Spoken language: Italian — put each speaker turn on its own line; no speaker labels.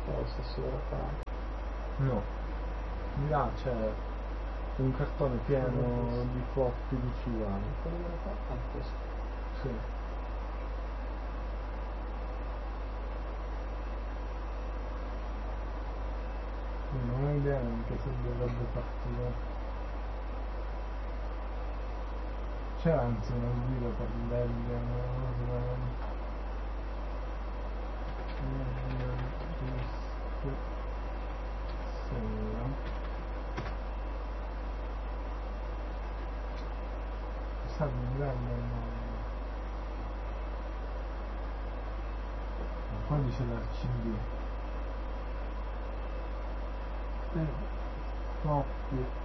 lo stesso della qua.
No, là c'è un cartone pieno di floppy di Kiwami.
Quello della qua? Ah, questo.
Sì. Non ho idea neanche se dovrebbe partire. C'è anzi una guida per Debian, sa di Debian, il codice d'RCD. Floppy